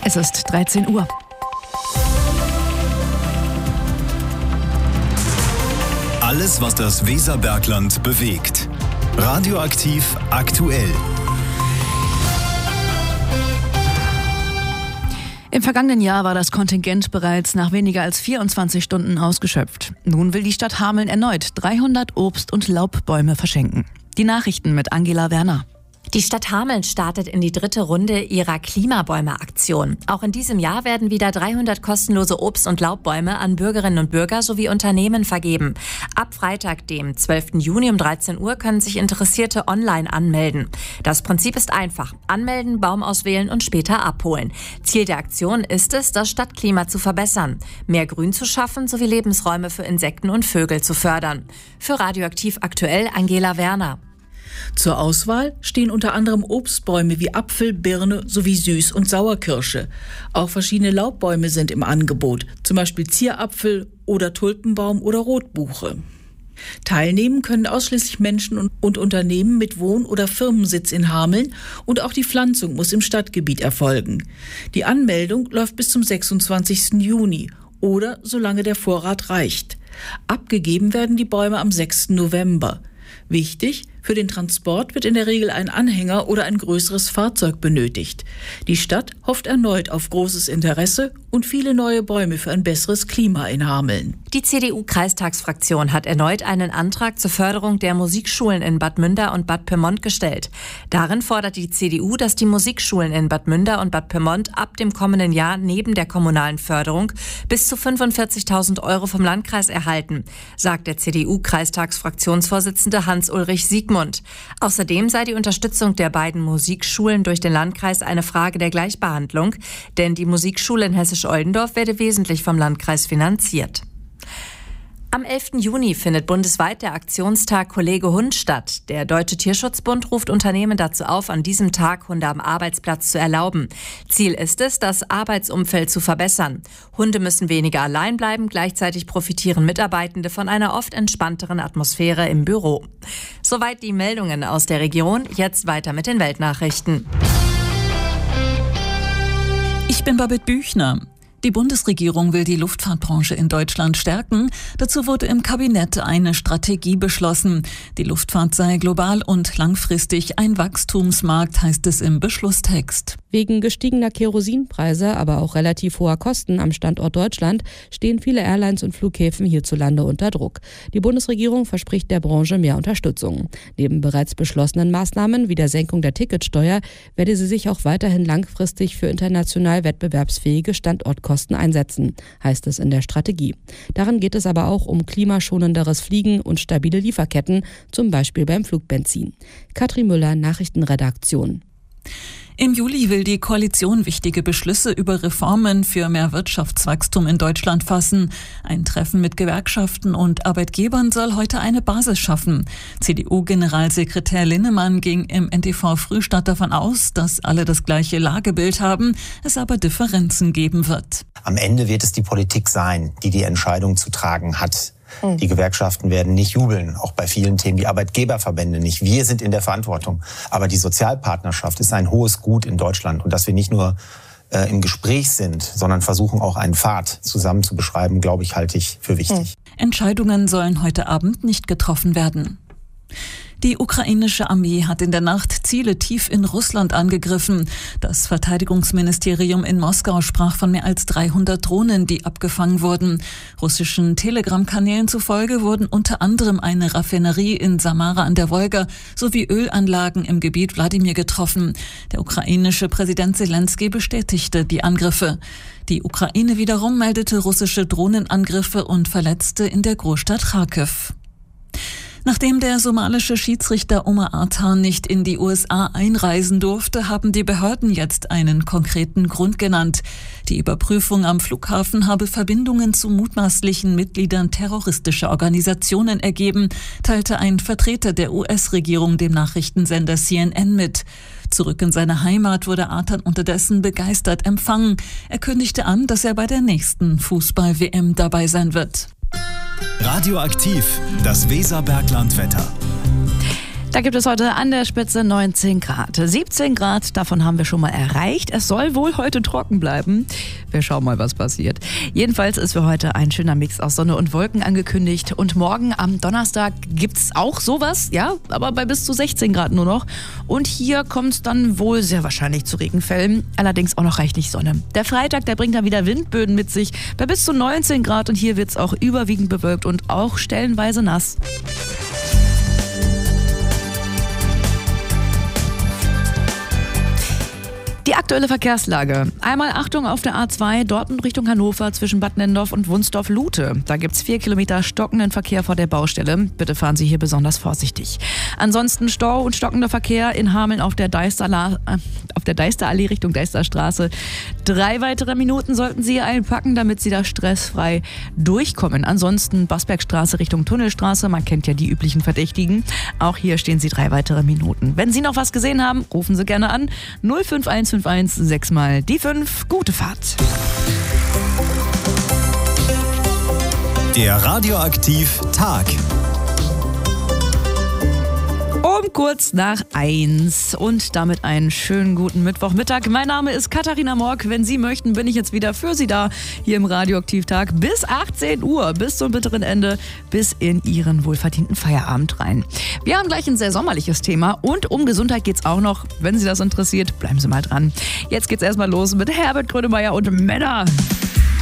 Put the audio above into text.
Es ist 13 Uhr. Alles, was das Weserbergland bewegt. Radioaktiv aktuell. Im vergangenen Jahr war das Kontingent bereits nach weniger als 24 Stunden ausgeschöpft. Nun will die Stadt Hameln erneut 300 Obst- und Laubbäume verschenken. Die Nachrichten mit Angela Werner. Die Stadt Hameln startet in die 3. Runde ihrer Klimabäume-Aktion. Auch in diesem Jahr werden wieder 300 kostenlose Obst- und Laubbäume an Bürgerinnen und Bürger sowie Unternehmen vergeben. Ab Freitag, dem 12. Juni um 13 Uhr können sich Interessierte online anmelden. Das Prinzip ist einfach. Anmelden, Baum auswählen und später abholen. Ziel der Aktion ist es, das Stadtklima zu verbessern, mehr Grün zu schaffen sowie Lebensräume für Insekten und Vögel zu fördern. Für Radioaktiv aktuell Angela Werner. Zur Auswahl stehen unter anderem Obstbäume wie Apfel, Birne sowie Süß- und Sauerkirsche. Auch verschiedene Laubbäume sind im Angebot, zum Beispiel Zierapfel oder Tulpenbaum oder Rotbuche. Teilnehmen können ausschließlich Menschen und Unternehmen mit Wohn- oder Firmensitz in Hameln und auch die Pflanzung muss im Stadtgebiet erfolgen. Die Anmeldung läuft bis zum 26. Juni oder solange der Vorrat reicht. Abgegeben werden die Bäume am 6. November. Wichtig, für den Transport wird in der Regel ein Anhänger oder ein größeres Fahrzeug benötigt. Die Stadt hofft erneut auf großes Interesse und viele neue Bäume für ein besseres Klima in Hameln. Die CDU-Kreistagsfraktion hat erneut einen Antrag zur Förderung der Musikschulen in Bad Münder und Bad Pyrmont gestellt. Darin fordert die CDU, dass die Musikschulen in Bad Münder und Bad Pyrmont ab dem kommenden Jahr neben der kommunalen Förderung bis zu 45.000 € vom Landkreis erhalten, sagt der CDU-Kreistagsfraktionsvorsitzende Hans-Ulrich Siegmund. Außerdem sei die Unterstützung der beiden Musikschulen durch den Landkreis eine Frage der Gleichbehandlung, denn die Musikschule in Hessisch-Oldendorf werde wesentlich vom Landkreis finanziert. Am 11. Juni findet bundesweit der Aktionstag Kollege Hund statt. Der Deutsche Tierschutzbund ruft Unternehmen dazu auf, an diesem Tag Hunde am Arbeitsplatz zu erlauben. Ziel ist es, das Arbeitsumfeld zu verbessern. Hunde müssen weniger allein bleiben, gleichzeitig profitieren Mitarbeitende von einer oft entspannteren Atmosphäre im Büro. Soweit die Meldungen aus der Region. Jetzt weiter mit den Weltnachrichten. Ich bin Babette Büchner. Die Bundesregierung will die Luftfahrtbranche in Deutschland stärken. Dazu wurde im Kabinett eine Strategie beschlossen. Die Luftfahrt sei global und langfristig ein Wachstumsmarkt, heißt es im Beschlusstext. Wegen gestiegener Kerosinpreise, aber auch relativ hoher Kosten am Standort Deutschland stehen viele Airlines und Flughäfen hierzulande unter Druck. Die Bundesregierung verspricht der Branche mehr Unterstützung. Neben bereits beschlossenen Maßnahmen wie der Senkung der Ticketsteuer werde sie sich auch weiterhin langfristig für international wettbewerbsfähige Standortkosten einsetzen, heißt es in der Strategie. Darin geht es aber auch um klimaschonenderes Fliegen und stabile Lieferketten, zum Beispiel beim Flugbenzin. Katrin Müller, Nachrichtenredaktion. Im Juli will die Koalition wichtige Beschlüsse über Reformen für mehr Wirtschaftswachstum in Deutschland fassen. Ein Treffen mit Gewerkschaften und Arbeitgebern soll heute eine Basis schaffen. CDU-Generalsekretär Linnemann ging im NTV-Frühstart davon aus, dass alle das gleiche Lagebild haben, es aber Differenzen geben wird. Am Ende wird es die Politik sein, die die Entscheidung zu tragen hat. Die Gewerkschaften werden nicht jubeln, auch bei vielen Themen, die Arbeitgeberverbände nicht. Wir sind in der Verantwortung. Aber die Sozialpartnerschaft ist ein hohes Gut in Deutschland. Und dass wir nicht nur im Gespräch sind, sondern versuchen auch einen Pfad zusammen zu beschreiben, glaube ich, halte ich für wichtig. Entscheidungen sollen heute Abend nicht getroffen werden. Die ukrainische Armee hat in der Nacht Ziele tief in Russland angegriffen. Das Verteidigungsministerium in Moskau sprach von mehr als 300 Drohnen, die abgefangen wurden. Russischen Telegram-Kanälen zufolge wurden unter anderem eine Raffinerie in Samara an der Wolga sowie Ölanlagen im Gebiet Wladimir getroffen. Der ukrainische Präsident Selenskyj bestätigte die Angriffe. Die Ukraine wiederum meldete russische Drohnenangriffe und Verletzte in der Großstadt Charkiw. Nachdem der somalische Schiedsrichter Omar Artan nicht in die USA einreisen durfte, haben die Behörden jetzt einen konkreten Grund genannt. Die Überprüfung am Flughafen habe Verbindungen zu mutmaßlichen Mitgliedern terroristischer Organisationen ergeben, teilte ein Vertreter der US-Regierung dem Nachrichtensender CNN mit. Zurück in seine Heimat wurde Artan unterdessen begeistert empfangen. Er kündigte an, dass er bei der nächsten Fußball-WM dabei sein wird. Radioaktiv, das Weserberglandwetter. Da gibt es heute an der Spitze 19 Grad. 17 Grad, davon haben wir schon mal erreicht. Es soll wohl heute trocken bleiben. Wir schauen mal, was passiert. Jedenfalls ist für heute ein schöner Mix aus Sonne und Wolken angekündigt. Und morgen am Donnerstag gibt's auch sowas, ja, aber bei bis zu 16 Grad nur noch. Und hier kommt es dann wohl sehr wahrscheinlich zu Regenfällen. Allerdings auch noch reichlich Sonne. Der Freitag, der bringt dann wieder Windböen mit sich bei bis zu 19 Grad. Und hier wird's auch überwiegend bewölkt und auch stellenweise nass. Die aktuelle Verkehrslage. Einmal Achtung auf der A2, Dortmund Richtung Hannover zwischen Bad Nennendorf und Wunsdorf-Lute. Da gibt's 4 Kilometer stockenden Verkehr vor der Baustelle. Bitte fahren Sie hier besonders vorsichtig. Ansonsten Stau und stockender Verkehr in Hameln auf der Deisterallee Richtung Deisterstraße. 3 weitere Minuten sollten Sie einpacken, damit Sie da stressfrei durchkommen. Ansonsten Basbergstraße Richtung Tunnelstraße. Man kennt ja die üblichen Verdächtigen. Auch hier stehen Sie 3 weitere Minuten. Wenn Sie noch was gesehen haben, rufen Sie gerne an. 05151 6 mal die 5. Gute Fahrt. Der Radioaktiv Tag. Um kurz nach 1 und damit einen schönen guten Mittwochmittag. Mein Name ist Katharina Morg. Wenn Sie möchten, bin ich jetzt wieder für Sie da, hier im Radioaktiv-Tag bis 18 Uhr, bis zum bitteren Ende, bis in Ihren wohlverdienten Feierabend rein. Wir haben gleich ein sehr sommerliches Thema und um Gesundheit geht's auch noch. Wenn Sie das interessiert, bleiben Sie mal dran. Jetzt geht's erstmal los mit Herbert Grönemeyer und Männer.